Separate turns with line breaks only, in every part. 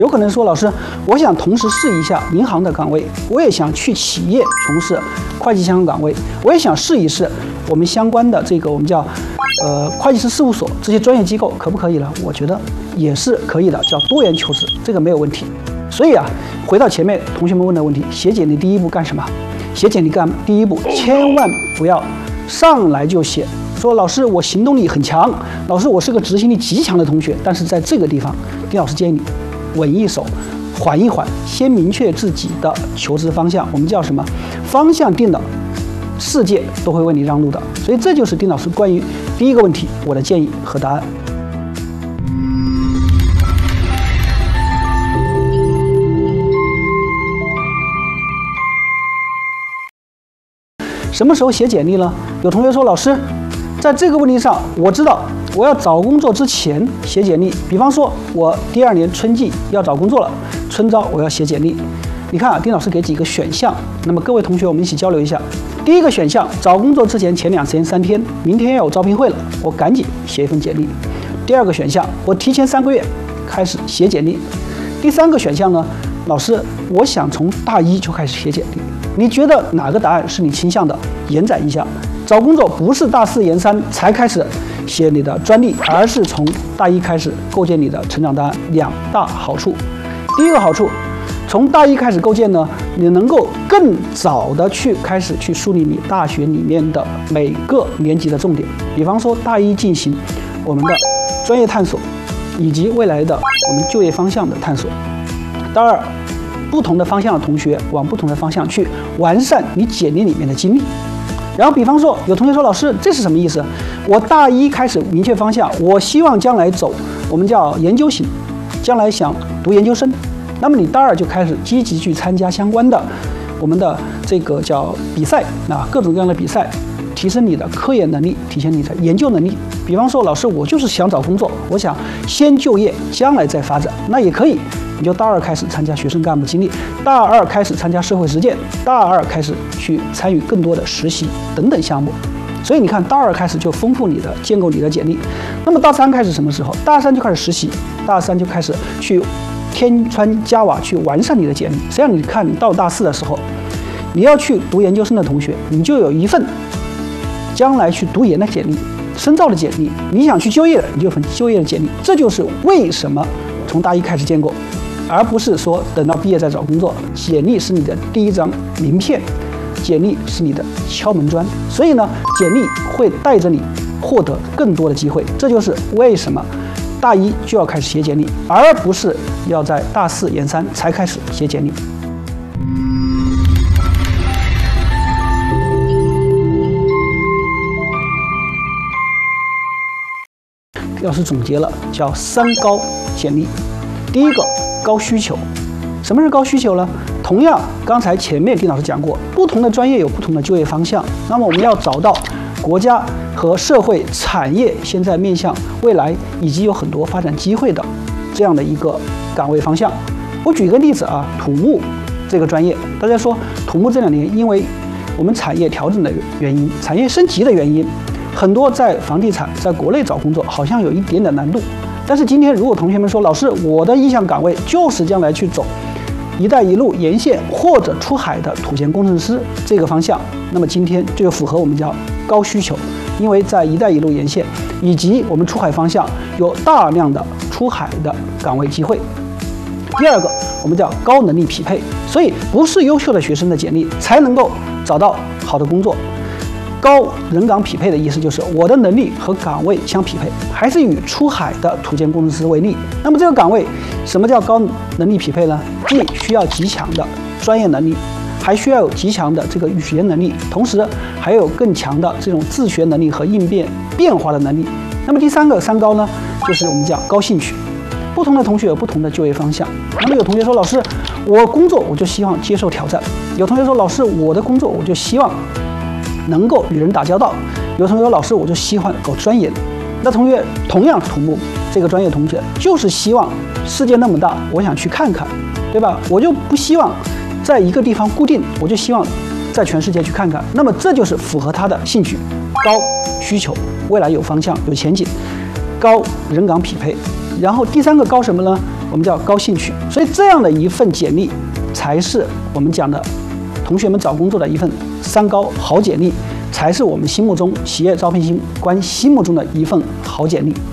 有可能说，老师，我想同时试一下银行的岗位，我也想去企业从事会计相关岗位，我也想试一试我们相关的这个我们叫会计师事务所这些专业机构，可不可以呢？我觉得也是可以的，叫多元求职，这个没有问题。所以啊，回到前面同学们问的问题，写简历第一步干什么？写简历第一步，千万不要上来就写说老师我行动力很强，老师我是个执行力极强的同学。但是在这个地方，丁老师建议你稳一手，缓一缓，先明确自己的求职方向。我们叫什么？方向定了，世界都会为你让路的。所以这就是丁老师关于第一个问题我的建议和答案。什么时候写简历呢？有同学说，老师，在这个问题上，我知道我要找工作之前写简历。比方说，我第2年春季要找工作了，春招我要写简历。你看啊，丁老师给几个选项，那么各位同学我们一起交流一下。第一个选项，找工作之前前2天、3天，明天要有招聘会了，我赶紧写一份简历。第二个选项，我提前3个月开始写简历。第三个选项呢，老师，我想从大1就开始写简历。你觉得哪个答案是你倾向的？延展一下，找工作不是大4、研3才开始写你的专利，而是从大1开始构建你的成长档案。2大好处。第一个好处，从大1开始构建呢，你能够更早的开始去梳理你大学里面的每个年级的重点。比方说大1进行我们的专业探索，以及未来的我们就业方向的探索。大2，不同的方向的同学往不同的方向去完善你简历里面的经历。然后比方说有同学说，老师这是什么意思？我大1开始明确方向，我希望将来走我们叫研究型，将来想读研究生。那么你大2就开始积极去参加相关的我们的这个叫比赛啊，各种各样的比赛，提升你的科研能力，提升你的研究能力。比方说，老师我就是想找工作，我想先就业，将来再发展，那也可以。你就大2开始参加学生干部经历，大2开始参加社会实践，大2开始去参与更多的实习等等项目。所以你看，大2开始就丰富你的、建构你的简历。那么大3开始什么时候？大3就开始实习，大3就开始去添砖加瓦，去完善你的简历。实际上，你看你到大4的时候，你要去读研究生的同学，你就有一份将来去读研的简历、深造的简历；你想去就业的，你就有份就业的简历。这就是为什么从大1开始建构，而不是说等到毕业再找工作。简历是你的第一张名片，简历是你的敲门砖，所以呢，简历会带着你获得更多的机会。这就是为什么大1就要开始写简历，而不是要在大4、研3才开始写简历。老师总结了，叫3高简历。第一个，高需求。什么是高需求呢？同样，刚才前面丁老师讲过，不同的专业有不同的就业方向。那么我们要找到国家和社会产业现在面向未来以及有很多发展机会的这样的一个岗位方向。我举一个例子啊，土木这个专业，大家说土木这2年因为我们产业调整的原因、产业升级的原因，很多在房地产在国内找工作好像有一点点难度。但是今天如果同学们说，老师我的意向岗位就是将来去走一带一路沿线或者出海的土建工程师这个方向，那么今天就符合我们叫高需求，因为在一带一路沿线以及我们出海方向有大量的出海的岗位机会。第二个，我们叫高能力匹配，所以不是优秀的学生的简历才能够找到好的工作。高人岗匹配的意思就是我的能力和岗位相匹配，还是以出海的土建工程师为例。那么这个岗位什么叫高能力匹配呢？既需要极强的专业能力，还需要有极强的这个语言能力，同时还有更强的这种自学能力和应变化的能力。那么第三个3高呢，就是我们讲高兴趣。不同的同学有不同的就业方向。那么有同学说，老师，我工作我就希望接受挑战；有同学说，老师，我的工作我就希望能够与人打交道；有同学说，老师，我就喜欢搞钻研。那同学同样土木这个专业同学，就是希望世界那么大，我想去看看，对吧？我就不希望在一个地方固定，我就希望在全世界去看看。那么这就是符合他的兴趣，高需求，未来有方向、有前景，高人岗匹配。然后第3个高什么呢？ 我们叫高兴趣。所以这样的一份简历，才是我们讲的同学们找工作的一份3高好简历，才是我们心目中企业招聘官心目中的一份好简历。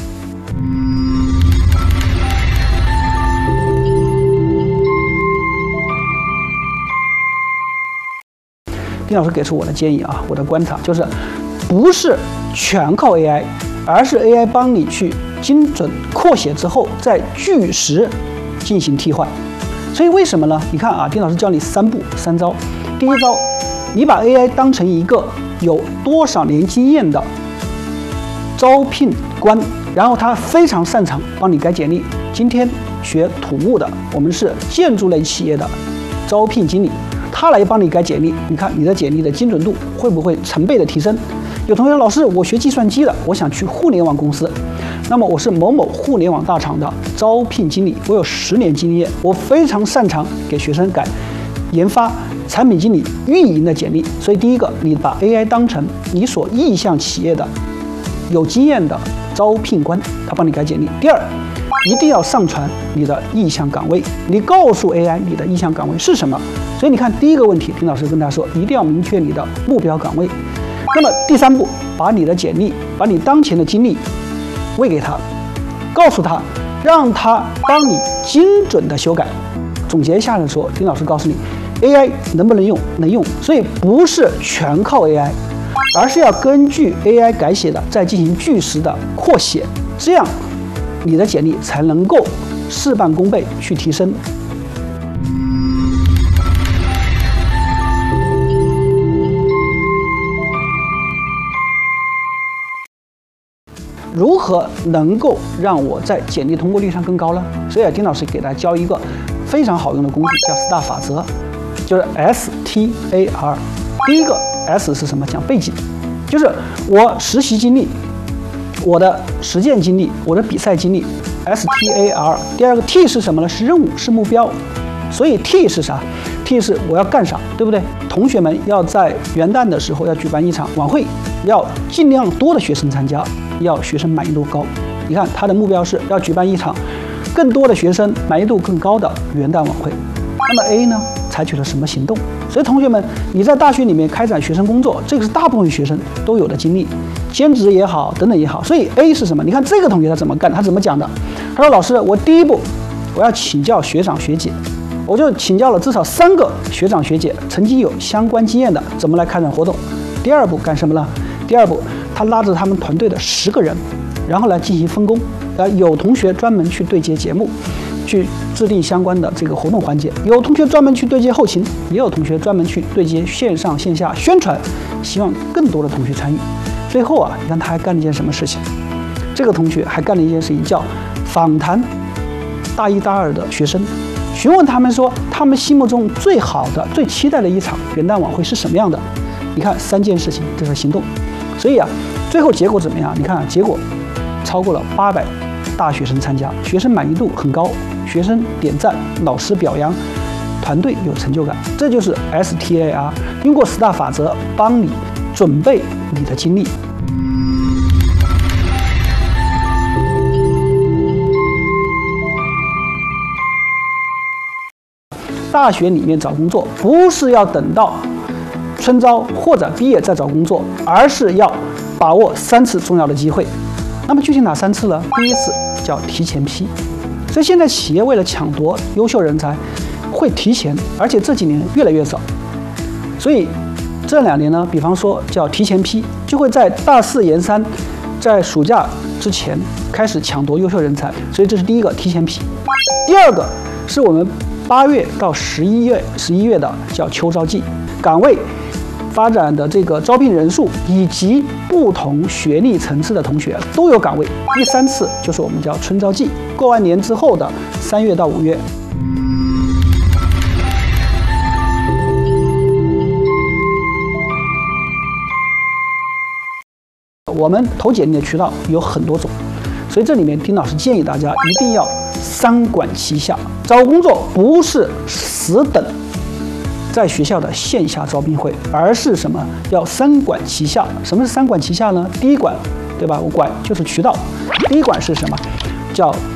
丁老师给出我的建议啊，我的观察就是，不是全靠 AI， 而是 AI 帮你去精准扩写之后，再据实进行替换。所以为什么呢？你看啊，丁老师教你3步3招。第一招，你把 AI 当成一个有多少年经验的招聘官，然后他非常擅长帮你改简历。今天学土木的，我们是建筑类企业的招聘经理。他来帮你改简历，你看你的简历的精准度会不会成倍的提升？有同学说，老师，我学计算机的，我想去互联网公司，那么我是某某互联网大厂的招聘经理，我有10年经验，我非常擅长给学生改研发、产品经理、运营的简历。所以第一个，你把 AI 当成你所意向企业的有经验的招聘官，他帮你改简历。第二，一定要上传你的意向岗位，你告诉 AI 你的意向岗位是什么。所以你看，第一个问题，丁老师跟大家说，一定要明确你的目标岗位。那么第3步，把你的简历，把你当前的经历喂给他，告诉他，让他帮你精准的修改。总结一下来说，丁老师告诉你 ，AI 能不能用？能用。所以不是全靠 AI， 而是要根据 AI 改写的再进行据实的扩写，这样你的简历才能够事半功倍去提升。如何能够让我在简历通过率上更高呢？所以丁老师给大家教一个非常好用的工具，叫STAR法则，就是 STAR。第一个 S 是什么？讲背景，就是我实习经历、我的实践经历、我的比赛经历 ，STAR。第二个 T 是什么呢？是任务，是目标。所以 T 是啥 ？T 是我要干啥，对不对？同学们要在元旦的时候要举办一场晚会，要尽量多的学生参加，要学生满意度高。你看他的目标是要举办一场更多的学生满意度更高的元旦晚会。那么 A 呢，采取了什么行动？所以同学们，你在大学里面开展学生工作，这个是大部分学生都有的经历，兼职也好，等等也好。所以 A 是什么？你看这个同学他怎么干？他怎么讲的？他说：“老师，我第一步我要请教学长学姐。”我就请教了至少3个学长学姐，曾经有相关经验的，怎么来开展活动。第二步干什么呢？第二步，他拉着他们团队的10个人，然后来进行分工。有同学专门去对接节目，去制定相关的这个活动环节；有同学专门去对接后勤，也有同学专门去对接线上线下宣传，希望更多的同学参与。最后啊，你看他还干了一件什么事情？这个同学还干了一件事情，叫访谈大1、大2的学生。询问他们说，他们心目中最好的、最期待的一场元旦晚会是什么样的？你看3件事情，这是行动。所以啊，最后结果怎么样？你看啊，结果超过了800大学生参加，学生满意度很高，学生点赞，老师表扬，团队有成就感。这就是 STAR， 通过STAR法则帮你准备你的经历。大学里面找工作，不是要等到春招或者毕业再找工作，而是要把握3次重要的机会。那么具体哪3次呢？第一次叫提前批，所以现在企业为了抢夺优秀人才，会提前，而且这几年越来越早。所以这2年呢，比方说叫提前批，就会在大4研3，在暑假之前开始抢夺优秀人才。所以这是第一个提前批。第二个是我们8月到11月的叫秋招季，岗位发展的这个招聘人数以及不同学历层次的同学都有岗位。第3次就是我们叫春招季，过完年之后的3月到5月。我们投简历的渠道有很多种，所以这里面丁老师建议大家一定要3管齐下。找工作不是死等在学校的线下招聘会，而是什么？要3管齐下。什么是3管齐下呢？第一管，对吧？我管就是渠道。第一管是什么？叫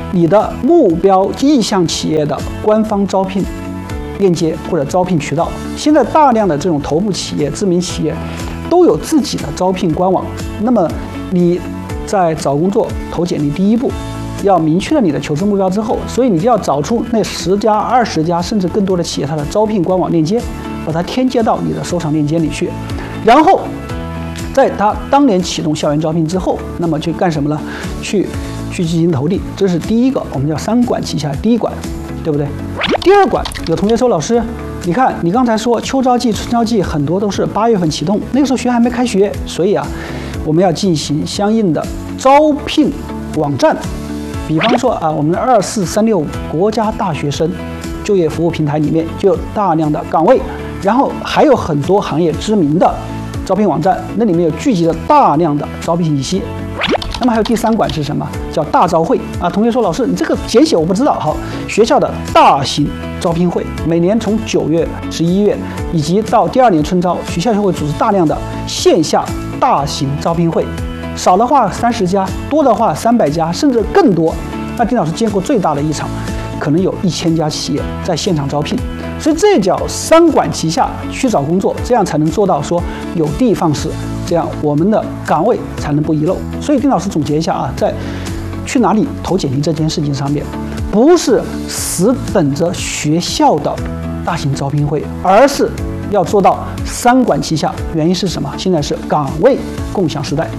你的目标意向企业的官方招聘链接或者招聘渠道。现在大量的这种头部企业、知名企业都有自己的招聘官网。那么你在找工作投简历第一步，要明确了你的求职目标之后，所以你就要找出那10家、20家甚至更多的企业它的招聘官网链接，把它添加到你的收藏链接里去。然后在他当年启动校园招聘之后，那么去干什么呢？去进行投递。这是第一个，我们叫3管齐下，第一管，对不对？第二管，有同学说，老师，你看你刚才说秋招季、春招季很多都是8月份启动，那个时候学还没开学，所以我们要进行相应的招聘网站。比方说我们的24365国家大学生就业服务平台里面就有大量的岗位，然后还有很多行业知名的招聘网站，那里面有聚集了大量的招聘信息。那么还有第3管是什么？叫大招会同学说，老师你这个简写我不知道。好，学校的大型招聘会，每年从9月、11月以及到第2年春招，学校就会组织大量的线下大型招聘会，少的话30家，多的话300家，甚至更多。那丁老师见过最大的一场，可能有1000家企业在现场招聘。所以这叫3管齐下去找工作，这样才能做到说有的放矢，这样我们的岗位才能不遗漏。所以丁老师总结一下在去哪里投简历这件事情上面，不是死等着学校的大型招聘会，而是要做到3管齐下。原因是什么？现在是岗位共享时代。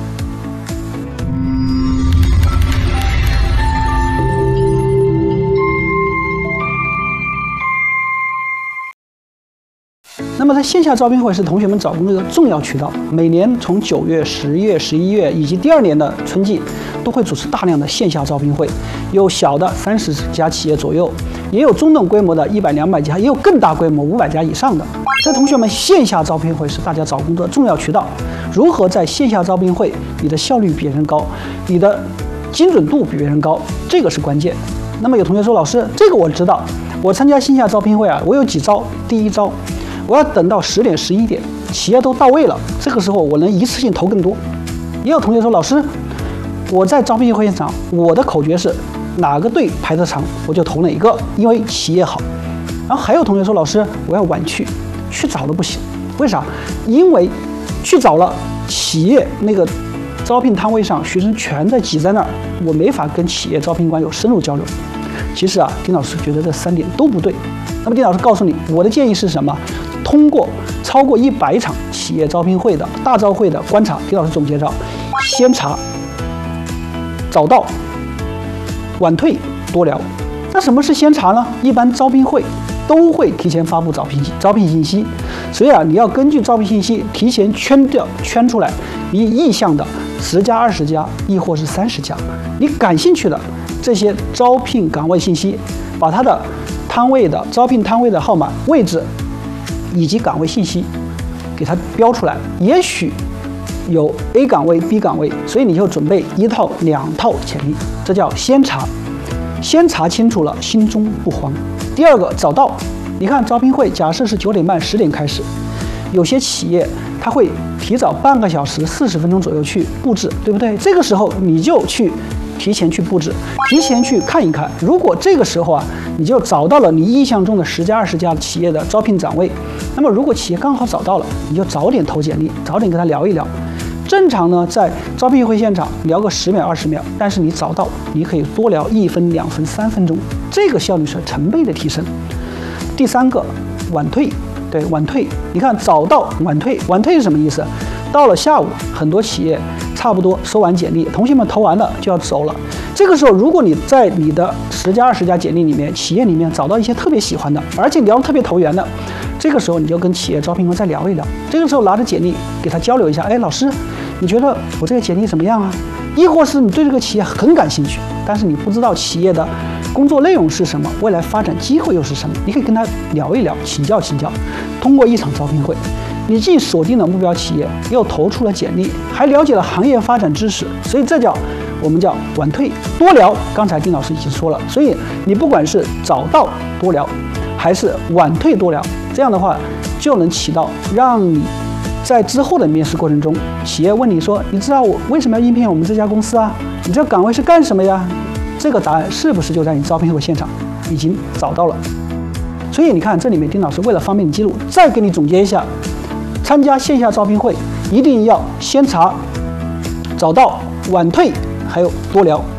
那么在线下招聘会是同学们找工作的重要渠道，每年从9月、10月、11月以及第2年的春季都会组织大量的线下招聘会，有小的30家企业左右，也有中等规模的100、200家，也有更大规模500家以上的。所以同学们，线下招聘会是大家找工作的重要渠道。如何在线下招聘会你的效率比别人高，你的精准度比别人高，这个是关键。那么有同学说，老师这个我知道，我参加线下招聘会我有几招。第一招，我要等到10点、11点，企业都到位了，这个时候我能一次性投更多。也有同学说，老师，我在招聘会现场，我的口诀是哪个队排得长，我就投哪一个，因为企业好。然后还有同学说，老师，我要晚去早了不行，为啥？因为去早了，企业那个招聘摊位上学生全在挤在那儿，我没法跟企业招聘官有深入交流。其实丁老师觉得这3点都不对。那么丁老师告诉你，我的建议是什么？通过超过100场企业招聘会的大招会的观察，丁老师总结着：先查、早到、晚退、多聊。那什么是先查呢？一般招聘会都会提前发布招聘信息，所以你要根据招聘信息提前圈出来你意向的10家、20家，亦或是30家，你感兴趣的这些招聘岗位信息，把它的招聘摊位的号码、位置以及岗位信息给它标出来。也许有 A 岗位、B 岗位，所以你就准备1套、2套简历，这叫先查。先查清楚了，心中不慌。第二个，早到。你看招聘会，假设是9点半、10点开始，有些企业它会提早半个小时、40分钟左右去布置，对不对？这个时候你就提前去布置，提前去看一看。如果这个时候你就找到了你意向中的10家、20家企业的招聘岗位，那么如果企业刚好找到了，你就早点投简历，早点跟他聊一聊。正常呢，在招聘会现场聊个10秒、20秒，但是你早到，你可以多聊1分、2分、3分钟，这个效率是成倍的提升。第3个，晚退。对，晚退。你看早到晚退，晚退是什么意思？到了下午，很多企业差不多收完简历，同学们投完了就要走了。这个时候，如果你在你的10家、20家简历里面，企业里面找到一些特别喜欢的，而且聊得特别投缘的，这个时候你就跟企业招聘官再聊一聊。这个时候拿着简历给他交流一下，哎，老师，你觉得我这个简历怎么样啊？亦或是你对这个企业很感兴趣，但是你不知道企业的工作内容是什么，未来发展机会又是什么，你可以跟他聊一聊，请教。通过一场招聘会，你既锁定了目标企业，又投出了简历，还了解了行业发展知识，所以这我们叫晚退多聊。刚才丁老师已经说了，所以你不管是早到多聊，还是晚退多聊，这样的话就能起到让你在之后的面试过程中，企业问你说，你知道我为什么要应聘我们这家公司啊？你这岗位是干什么呀？ 这个答案是不是就在你招聘会现场已经找到了？所以你看，这里面丁老师为了方便你记录，再给你总结一下：参加线下招聘会一定要先查、早到、晚退，还有多聊。